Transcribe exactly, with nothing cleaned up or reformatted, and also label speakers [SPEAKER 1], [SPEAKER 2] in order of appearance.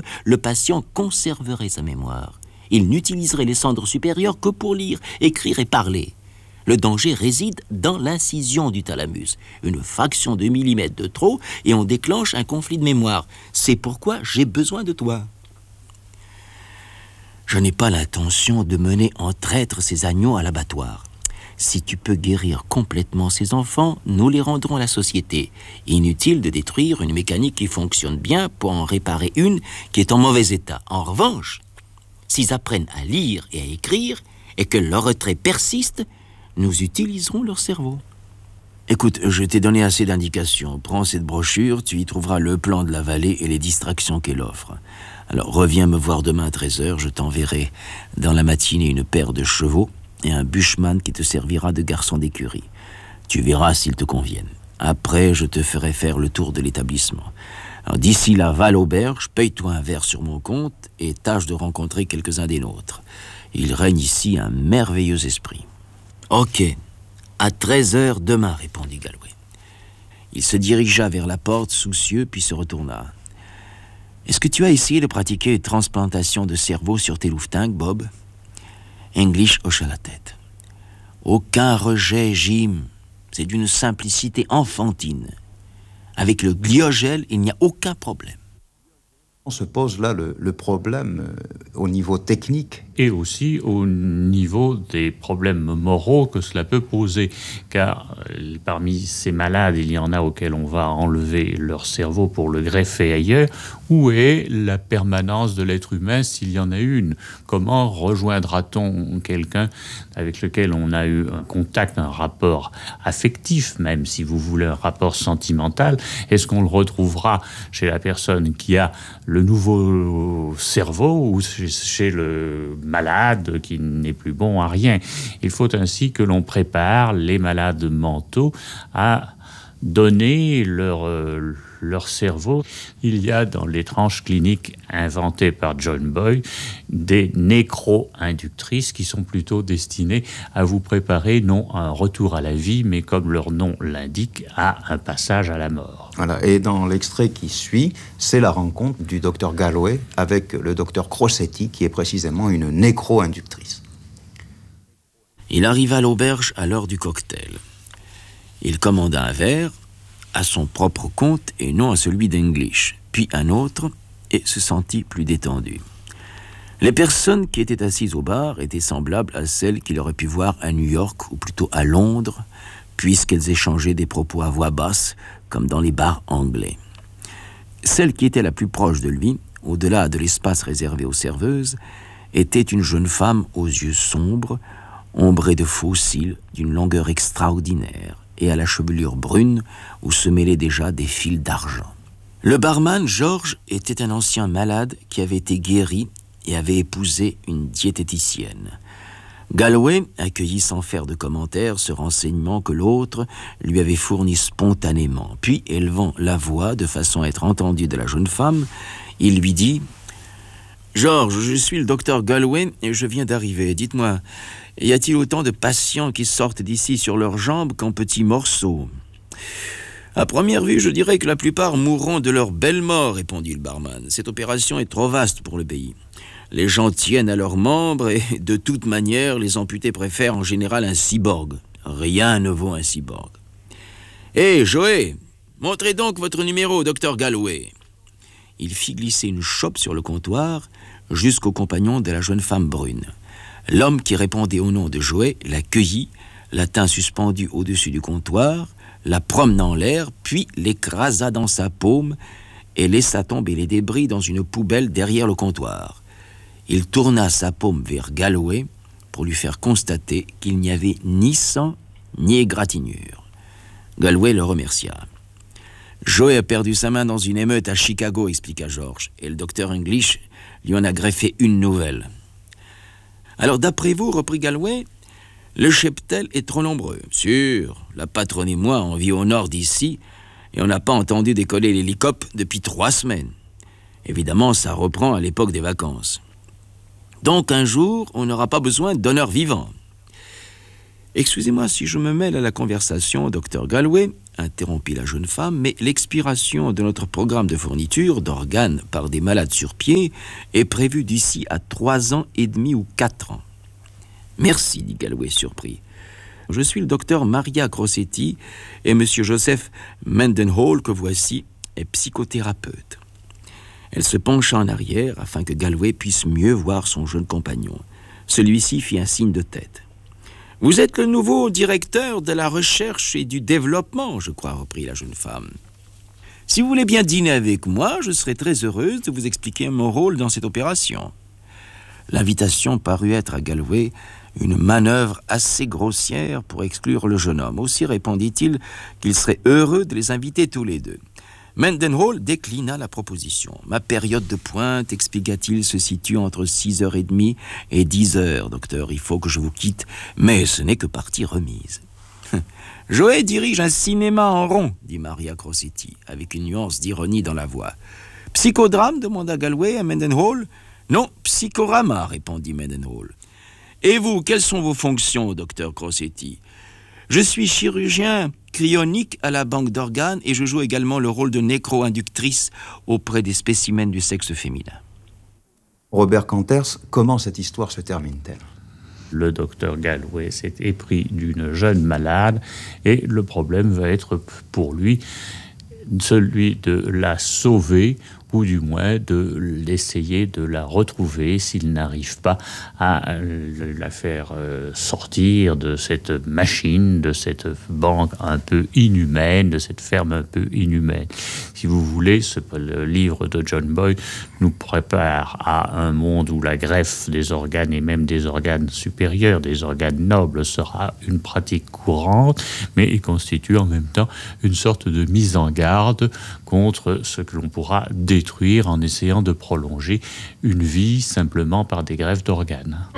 [SPEAKER 1] le patient conserverait sa mémoire. Il n'utiliserait les cendres supérieures que pour lire, écrire et parler. Le danger réside dans l'incision du thalamus. Une fraction de millimètre de trop et on déclenche un conflit de mémoire. C'est pourquoi j'ai besoin de toi. Je n'ai pas l'intention de mener en traître ces agneaux à l'abattoir. Si tu peux guérir complètement ces enfants, nous les rendrons à la société. Inutile de détruire une mécanique qui fonctionne bien pour en réparer une qui est en mauvais état. En revanche, s'ils apprennent à lire et à écrire et que leur retrait persiste, nous utiliserons leur cerveau. Écoute, je t'ai donné assez d'indications. Prends cette brochure, tu y trouveras le plan de la vallée et les distractions qu'elle offre. Alors reviens me voir demain à treize heures, je t'enverrai dans la matinée une paire de chevaux et un bushman qui te servira de garçon d'écurie. Tu verras s'ils te conviennent. Après, je te ferai faire le tour de l'établissement. Alors, d'ici là, va à l'auberge, paye-toi un verre sur mon compte et tâche de rencontrer quelques-uns des nôtres. Il règne ici un merveilleux esprit. Ok, à treize heures demain, répondit Galway. Il se dirigea vers la porte, soucieux, puis se retourna. Est-ce que tu as essayé de pratiquer une transplantation de cerveau sur tes louveteins, Bob? English hocha la tête. Aucun rejet, Jim. C'est d'une simplicité enfantine. Avec le gliogel, il n'y a aucun problème.
[SPEAKER 2] On se pose là le, le problème euh, au niveau technique.
[SPEAKER 3] Et aussi au niveau des problèmes moraux que cela peut poser. Car euh, parmi ces malades, il y en a auxquels on va enlever leur cerveau pour le greffer ailleurs. Où est la permanence de l'être humain s'il y en a une? Comment rejoindra-t-on quelqu'un avec lequel on a eu un contact, un rapport affectif, même si vous voulez un rapport sentimental? Est-ce qu'on le retrouvera chez la personne qui a le nouveau cerveau ou chez le malade qui n'est plus bon à rien? Il faut ainsi que l'on prépare les malades mentaux à donner leur, euh, leur cerveau. Il y a dans l'étrange clinique inventée par John Boy des nécro-inductrices qui sont plutôt destinées à vous préparer non à un retour à la vie, mais comme leur nom l'indique, à un passage à la mort.
[SPEAKER 2] Voilà. Et dans l'extrait qui suit, c'est la rencontre du docteur Galway avec le docteur Crossetti, qui est précisément une nécro-inductrice.
[SPEAKER 1] Il arriva à l'auberge à l'heure du cocktail. Il commanda un verre à son propre compte et non à celui d'English, puis un autre, et se sentit plus détendu. Les personnes qui étaient assises au bar étaient semblables à celles qu'il aurait pu voir à New York, ou plutôt à Londres, puisqu'elles échangeaient des propos à voix basse, comme dans les bars anglais. Celle qui était la plus proche de lui, au-delà de l'espace réservé aux serveuses, était une jeune femme aux yeux sombres, ombrée de faux cils d'une longueur extraordinaire, et à la chevelure brune où se mêlaient déjà des fils d'argent. Le barman, George, était un ancien malade qui avait été guéri et avait épousé une diététicienne. Galway accueillit sans faire de commentaires ce renseignement que l'autre lui avait fourni spontanément. Puis, élevant la voix de façon à être entendu de la jeune femme, il lui dit « George, je suis le docteur Galway et je viens d'arriver. Dites-moi, y a-t-il autant de patients qui sortent d'ici sur leurs jambes qu'en petits morceaux ?» À première vue, je dirais que la plupart mourront de leur belle mort, répondit le barman. Cette opération est trop vaste pour le pays. Les gens tiennent à leurs membres et, de toute manière, les amputés préfèrent en général un cyborg. Rien ne vaut un cyborg. Hé, hey, Joey, montrez donc votre numéro, docteur Galway. Il fit glisser une chope sur le comptoir jusqu'au compagnon de la jeune femme brune. L'homme qui répondait au nom de Joey la cueillit, la tint suspendue au-dessus du comptoir, la promena en l'air, puis l'écrasa dans sa paume et laissa tomber les débris dans une poubelle derrière le comptoir. Il tourna sa paume vers Galway pour lui faire constater qu'il n'y avait ni sang ni égratignure. Galway le remercia. « Joey a perdu sa main dans une émeute à Chicago, expliqua George, et le docteur English lui en a greffé une nouvelle. »« Alors d'après vous, reprit Galway, le cheptel est trop nombreux. Sûr, la patronne et moi, on vit au nord d'ici, et on n'a pas entendu décoller l'hélicoptère depuis trois semaines. Évidemment, ça reprend à l'époque des vacances. Donc un jour, on n'aura pas besoin d'honneur vivant. Excusez-moi si je me mêle à la conversation, docteur Galloway, interrompit la jeune femme, mais l'expiration de notre programme de fourniture d'organes par des malades sur pied est prévue d'ici à trois ans et demi ou quatre ans. Merci, dit Galloway surpris. Je suis le docteur Maria Grossetti et monsieur Joseph Mendenhall, que voici, est psychothérapeute. Elle se pencha en arrière afin que Galloway puisse mieux voir son jeune compagnon. Celui-ci fit un signe de tête. « Vous êtes le nouveau directeur de la recherche et du développement, je crois, reprit la jeune femme. Si vous voulez bien dîner avec moi, je serai très heureuse de vous expliquer mon rôle dans cette opération. » L'invitation parut être à Galloway une manœuvre assez grossière pour exclure le jeune homme. Aussi répondit-il qu'il serait heureux de les inviter tous les deux. Mendenhall déclina la proposition. « Ma période de pointe, expliqua-t-il, se situe entre six heures trente et dix heures, docteur. Il faut que je vous quitte, mais ce n'est que partie remise. » « Joe dirige un cinéma en rond, dit Maria Grossetti, avec une nuance d'ironie dans la voix. « Psychodrame » demanda Galloway à Mendenhall. « Non, psychorama, répondit Mendenhall. « Et vous, quelles sont vos fonctions, docteur Grossetti ?»« Je suis chirurgien cryonique à la banque d'organes et je joue également le rôle de nécro-inductrice auprès des spécimens du sexe féminin. »
[SPEAKER 2] Robert Kanters, comment cette histoire se termine-t-elle ?
[SPEAKER 3] Le docteur Galloway s'est épris d'une jeune malade et le problème va être pour lui celui de la sauver ou du moins de l'essayer de la retrouver s'il n'arrive pas à la faire sortir de cette machine, de cette banque un peu inhumaine, de cette ferme un peu inhumaine. Si vous voulez, ce, le livre de John Boyd nous prépare à un monde où la greffe des organes et même des organes supérieurs, des organes nobles, sera une pratique courante, mais il constitue en même temps une sorte de mise en garde contre ce que l'on pourra détruire en essayant de prolonger une vie simplement par des greffes d'organes.